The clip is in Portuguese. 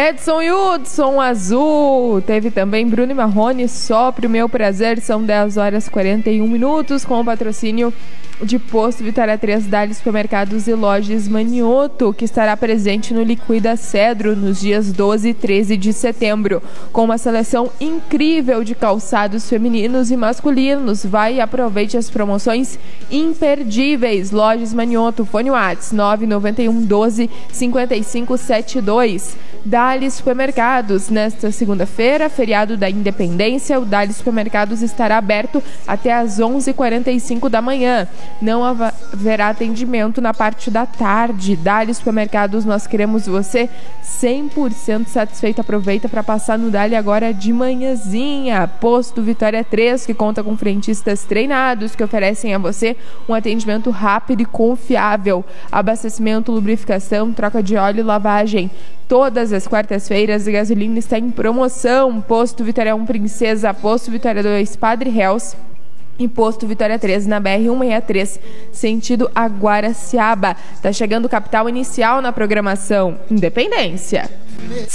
Edson e Hudson Azul. Teve também Bruno e Marrone, Só Pro Meu Prazer. São 10 horas e 41 minutos com o patrocínio de Posto Vitória 3, Dali Supermercados e Lojas Manioto, que estará presente no Liquida Cedro nos dias 12 e 13 de setembro, com uma seleção incrível de calçados femininos e masculinos. Vai e aproveite as promoções imperdíveis. Lojas Manioto, fone Whats 991 12 55 72. Dali Supermercados, nesta segunda-feira, feriado da Independência, o Dali Supermercados estará aberto até às 11h45 da manhã. Não haverá atendimento na parte da tarde. Dali Supermercados, nós queremos você 100% satisfeito. Aproveita para passar no Dali agora de manhãzinha. Posto Vitória 3, que conta com frentistas treinados que oferecem a você um atendimento rápido e confiável. Abastecimento, lubrificação, troca de óleo e lavagem. Todas as quartas-feiras a gasolina está em promoção. Posto Vitória 1 Princesa, Posto Vitória 2 Padre Reus e Posto Vitória 3 na BR-163, sentido Aguaraciaba. Tá chegando o Capital Inicial na programação Independência.